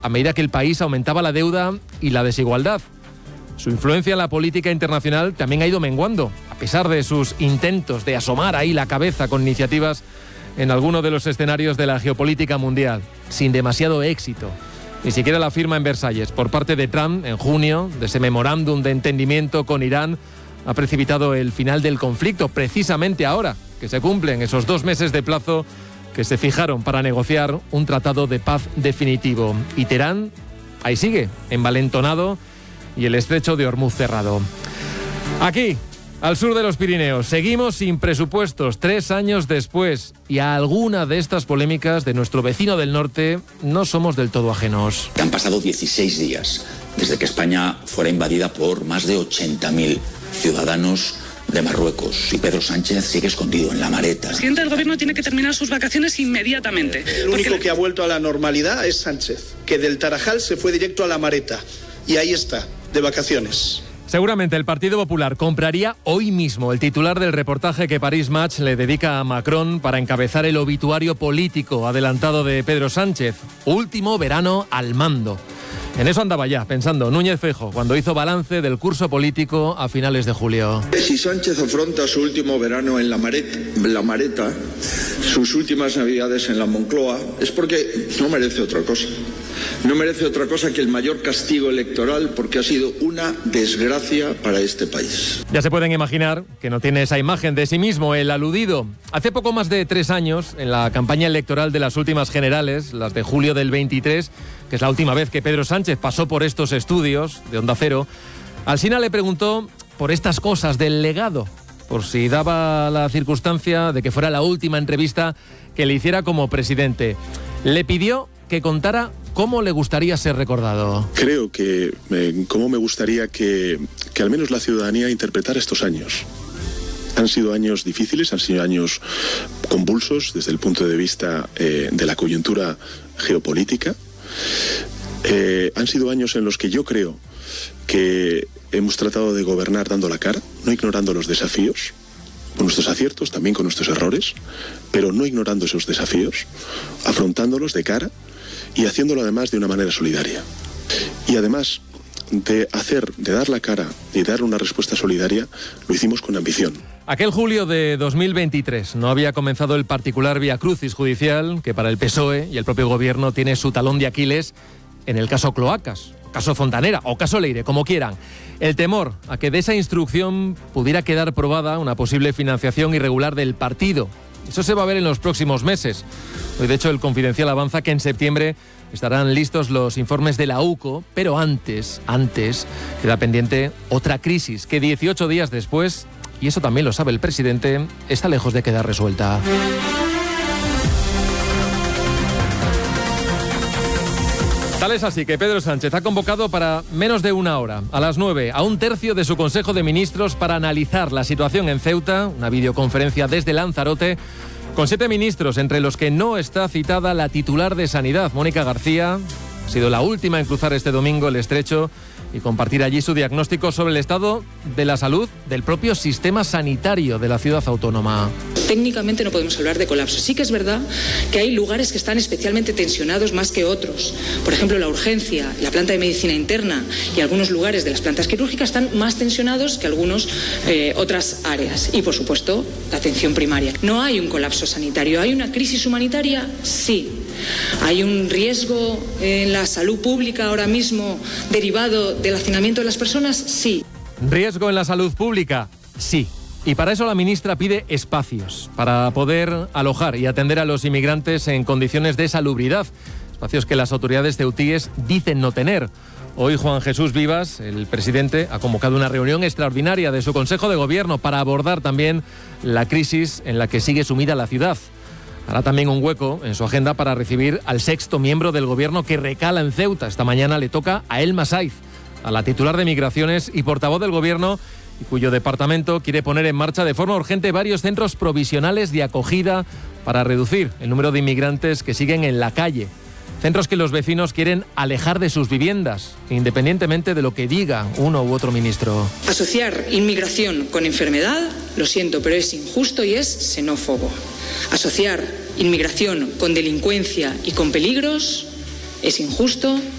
a medida que el país aumentaba la deuda y la desigualdad. Su influencia en la política internacional también ha ido menguando, a pesar de sus intentos de asomar ahí la cabeza con iniciativas en alguno de los escenarios de la geopolítica mundial, sin demasiado éxito. Ni siquiera la firma en Versalles por parte de Trump en junio de ese memorándum de entendimiento con Irán ha precipitado el final del conflicto, precisamente ahora que se cumplen esos 2 meses de plazo que se fijaron para negociar un tratado de paz definitivo. Y Teherán ahí sigue, envalentonado, y el estrecho de Hormuz cerrado. Aquí, al sur de los Pirineos, seguimos sin presupuestos 3 años después, y a alguna de estas polémicas de nuestro vecino del norte no somos del todo ajenos. Han pasado 16 días desde que España fuera invadida por más de 80.000 ciudadanos de Marruecos, y Pedro Sánchez sigue escondido en La Mareta. El presidente del gobierno tiene que terminar sus vacaciones inmediatamente. El único que ha vuelto a la normalidad es Sánchez, que del Tarajal se fue directo a La Mareta, y ahí está, de vacaciones. Seguramente el Partido Popular compraría hoy mismo el titular del reportaje que Paris Match le dedica a Macron para encabezar el obituario político adelantado de Pedro Sánchez. Último verano al mando. En eso andaba ya, pensando Núñez Feijóo, cuando hizo balance del curso político a finales de julio. Si Sánchez afronta su último verano en la Mareta, sus últimas navidades en la Moncloa, es porque no merece otra cosa. No merece otra cosa que el mayor castigo electoral, porque ha sido una desgracia para este país. Ya se pueden imaginar que no tiene esa imagen de sí mismo, el aludido. Hace poco más de 3 años, en la campaña electoral de las últimas generales, las de julio del 23, que es la última vez que Pedro Sánchez pasó por estos estudios de Onda Cero, Alsina le preguntó por estas cosas del legado, por si daba la circunstancia de que fuera la última entrevista que le hiciera como presidente. Le pidió que contara cómo le gustaría ser recordado. Creo que cómo me gustaría que al menos la ciudadanía interpretara estos años. Han sido años difíciles, han sido años convulsos desde el punto de vista de la coyuntura geopolítica. Han sido años en los que yo creo que hemos tratado de gobernar dando la cara, no ignorando los desafíos, con nuestros aciertos, también con nuestros errores, pero no ignorando esos desafíos, afrontándolos de cara y haciéndolo además de una manera solidaria. Y además de dar la cara y dar una respuesta solidaria, lo hicimos con ambición. Aquel julio de 2023 no había comenzado el particular viacrucis judicial que para el PSOE y el propio gobierno tiene su talón de Aquiles en el caso Cloacas, caso Fontanera o caso Leire, como quieran. El temor a que de esa instrucción pudiera quedar probada una posible financiación irregular del partido. Eso se va a ver en los próximos meses. Hoy, de hecho, el Confidencial avanza que en septiembre estarán listos los informes de la UCO, pero antes queda pendiente otra crisis que 18 días después, y eso también lo sabe el presidente, está lejos de quedar resuelta. Tal es así que Pedro Sánchez ha convocado para menos de 1 hora, a las 9, a 1/3 de su Consejo de Ministros para analizar la situación en Ceuta, una videoconferencia desde Lanzarote, con 7 ministros, entre los que no está citada la titular de Sanidad, Mónica García. Ha sido la última en cruzar este domingo el estrecho y compartir allí su diagnóstico sobre el estado de la salud del propio sistema sanitario de la ciudad autónoma. Técnicamente no podemos hablar de colapso. Sí que es verdad que hay lugares que están especialmente tensionados más que otros. Por ejemplo, la urgencia, la planta de medicina interna y algunos lugares de las plantas quirúrgicas están más tensionados que algunas otras áreas. Y, por supuesto, la atención primaria. No hay un colapso sanitario. ¿Hay una crisis humanitaria? Sí. ¿Hay un riesgo en la salud pública ahora mismo derivado del hacinamiento de las personas? Sí. ¿Riesgo en la salud pública? Sí. Y para eso la ministra pide espacios para poder alojar y atender a los inmigrantes en condiciones de salubridad. Espacios que las autoridades ceutíes dicen no tener. Hoy Juan Jesús Vivas, el presidente, ha convocado una reunión extraordinaria de su Consejo de Gobierno para abordar también la crisis en la que sigue sumida la ciudad. Hará también un hueco en su agenda para recibir al 6º miembro del Gobierno que recala en Ceuta. Esta mañana le toca a Elma Saiz, a la titular de Migraciones y portavoz del Gobierno, y cuyo departamento quiere poner en marcha de forma urgente varios centros provisionales de acogida para reducir el número de inmigrantes que siguen en la calle. Centros que los vecinos quieren alejar de sus viviendas, independientemente de lo que diga uno u otro ministro. Asociar inmigración con enfermedad, lo siento, pero es injusto y es xenófobo. Asociar inmigración con delincuencia y con peligros es injusto